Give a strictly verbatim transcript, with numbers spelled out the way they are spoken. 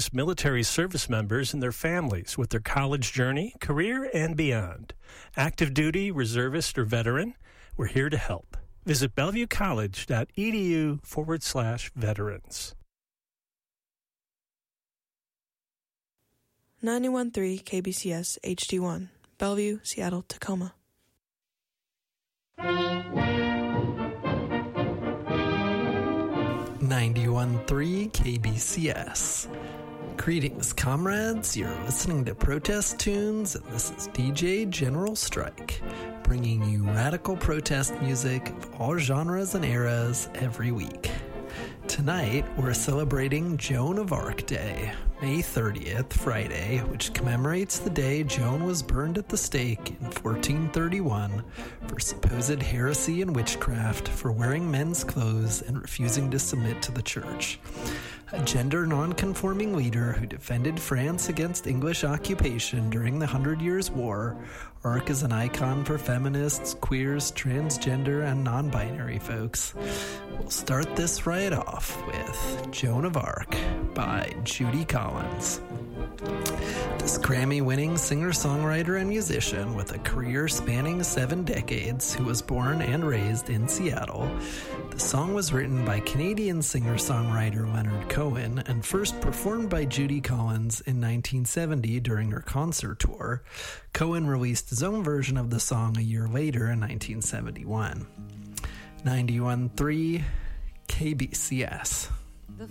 assist military service members and their families with their college journey, career, and beyond. Active duty, reservist, or veteran, we're here to help. Visit bellevuecollege.edu forward slash veterans. ninety-one point three K B C S H D one, Bellevue, Seattle, Tacoma. ninety-one point three K B C S. Greetings, comrades. You're listening to Protest Tunes, and this is D J General Strike, bringing you radical protest music of all genres and eras every week. Tonight, we're celebrating Joan of Arc Day, May thirtieth, Friday, which commemorates the day Joan was burned at the stake in fourteen thirty-one for supposed heresy and witchcraft for wearing men's clothes and refusing to submit to the church. A gender non-conforming leader who defended France against English occupation during the Hundred Years' War, Arc is an icon for feminists, queers, transgender, and non-binary folks. We'll start this right off with Joan of Arc by Judy Collins. This Grammy-winning singer-songwriter and musician with a career spanning seven decades who was born and raised in Seattle. The song was written by Canadian singer-songwriter Leonard Cohen and first performed by Judy Collins in nineteen seventy during her concert tour. Cohen released his own version of the song a year later in nineteen seventy-one. ninety-one point three K B C S.